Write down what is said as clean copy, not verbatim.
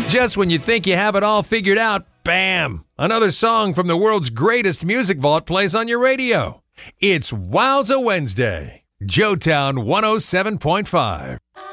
Just when you think you have it all figured out, bam! Another song from the world's greatest music vault plays on your radio. It's Wowza Wednesday. Joetown 107.5.